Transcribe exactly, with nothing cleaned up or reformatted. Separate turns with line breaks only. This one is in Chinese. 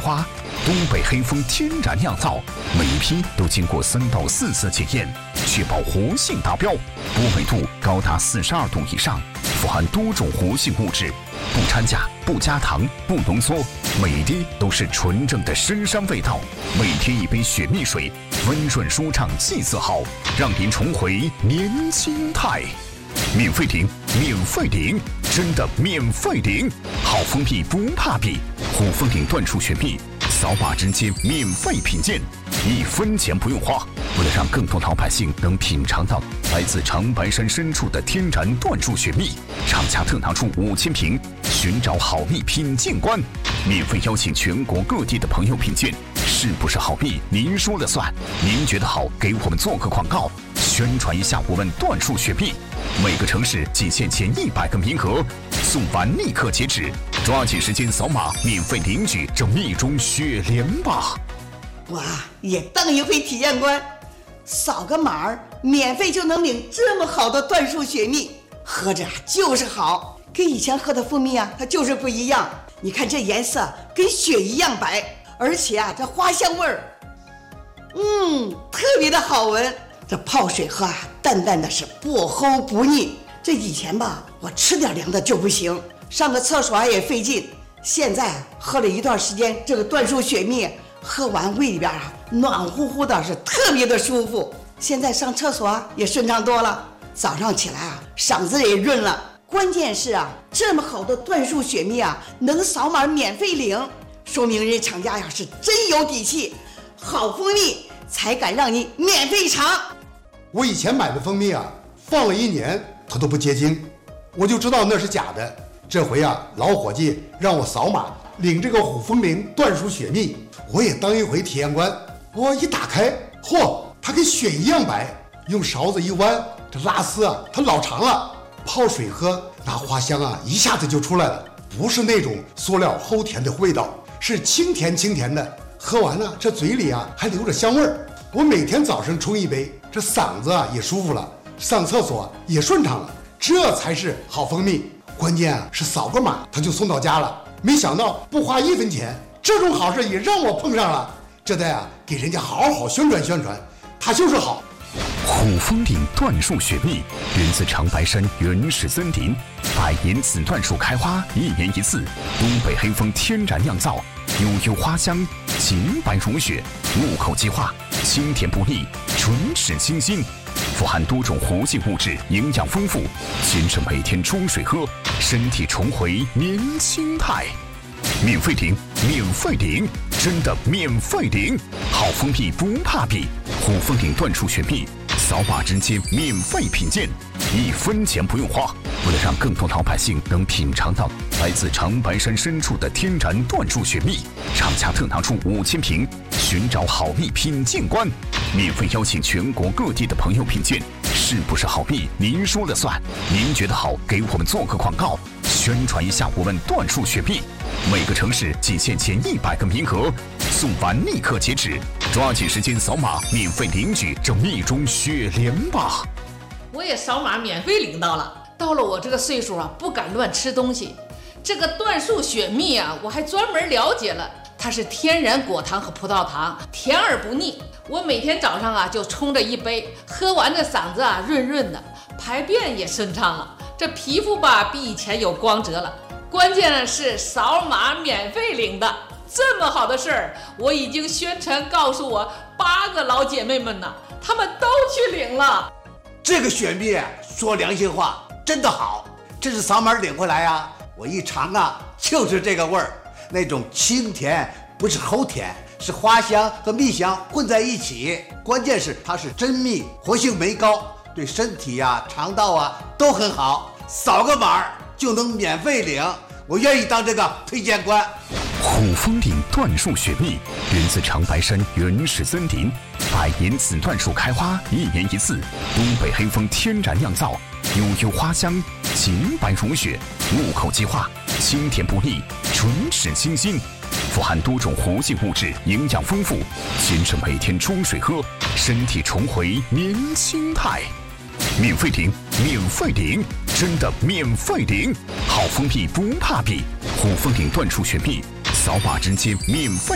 花，东北黑蜂天然酿造，每一批都经过三到四次检验，确保活性达标，波美度高达四十二度以上，富含多种活性物质，不掺假、不加糖、不浓缩，每一滴都是纯正的深山味道。每天一杯雪蜜水，温润舒畅，气色好，让您重回年轻态。免费领，免费领，真的免费领！好蜂蜜不怕比，虎蜂岭椴树雪蜜，扫码直接免费品鉴，一分钱不用花。为了让更多老百姓能品尝到来自长白山深处的天然椴树雪蜜，厂家特拿出五千瓶，寻找好蜜品鉴官，免费邀请全国各地的朋友品鉴，是不是好蜜您说了算？您觉得好，给我们做个广告，宣传一下我们椴树雪蜜。每个城市仅限前一百个名额，送完立刻截止，抓紧时间扫码免费领取这蜜中雪莲吧！
哇，也当一回体验官，扫个码儿，免费就能领这么好的椴树雪蜜，喝着就是好，跟以前喝的蜂蜜啊，它就是不一样。你看这颜色跟雪一样白，而且啊，这花香味儿，嗯，特别的好闻。这泡水喝啊，淡淡的是不齁不腻。这以前吧，我吃点凉的就不行，上个厕所也费劲。现在喝了一段时间这个椴树雪蜜，喝完胃里边啊暖乎乎的，是特别的舒服。现在上厕所也顺畅多了，早上起来啊嗓子也润了。关键是啊，这么好的椴树雪蜜啊，能扫码免费领，说明人厂家呀是真有底气，好蜂蜜才敢让你免费尝。
我以前买的蜂蜜啊，放了一年它都不结晶，我就知道那是假的。这回啊，老伙计让我扫码领这个虎蜂岭椴树雪蜜，我也当一回体验官。我一打开，嚯，它跟雪一样白，用勺子一弯，这拉丝啊，它老长了。泡水喝，那花香啊，一下子就出来了，不是那种塑料齁甜的味道，是清甜清甜的。喝完了，这嘴里啊还留着香味儿。我每天早上冲一杯，这嗓子啊也舒服了，上厕所也顺畅了，这才是好蜂蜜。关键啊是扫个码它就送到家了，没想到不花一分钱，这种好事也让我碰上了。这得啊给人家好好宣传宣传，它就是好。
虎蜂岭椴树雪蜜源自长白山原始森林，百年紫椴树开花，一年一次，东北黑蜂天然酿造，悠悠花香，洁白如雪，入口即化，清甜不腻，唇齿清新，富含多种活性物质，营养丰富，先生每天冲水喝，身体重回年轻态。免费领，免费领，真的免费领！好蜂蜜不怕比，虎蜂岭椴树雪蜜，扫码直接免费品鉴，一分钱不用花。为了让更多老百姓能品尝到来自长白山深处的天然椴树雪蜜，厂家特拿出五千瓶，寻找好蜜品鉴官，免费邀请全国各地的朋友品鉴，是不是好蜜您说了算？您觉得好，给我们做个广告，宣传一下我们椴树雪蜜。每个城市仅限前一百个名额，送完立刻截止，抓紧时间扫码免费领取这蜜中雪莲吧！
我也扫码免费领到了。到了我这个岁数啊，不敢乱吃东西。这个椴树雪蜜啊，我还专门了解了，它是天然果糖和葡萄糖，甜而不腻。我每天早上啊就冲着一杯，喝完这嗓子啊润润的，排便也顺畅了，这皮肤吧比以前有光泽了。关键是扫码免费领的，这么好的事儿，我已经宣传告诉我八个老姐妹们呢，她们都去领了。
这个雪蜜说良心话，真的好。这是扫码领回来啊，我一尝啊，就是这个味儿，那种清甜，不是齁甜，是花香和蜜香混在一起。关键是它是真蜜，活性酶高，对身体呀、肠道啊都很好。扫个码就能免费领，我愿意当这个推荐官。
虎蜂岭椴树雪蜜源自长白山原始森林，百年紫椴树开花，一年一次，东北黑蜂天然酿造，悠悠花香，洁白如雪，入口即化，清甜不腻，唇齿清新，富含多种活性物质，营养丰富，先生每天冲水喝，身体重回年轻态。免费领，免费领，真的免费领！好蜂蜜不怕比，虎蜂岭椴树雪蜜，扫码直接免费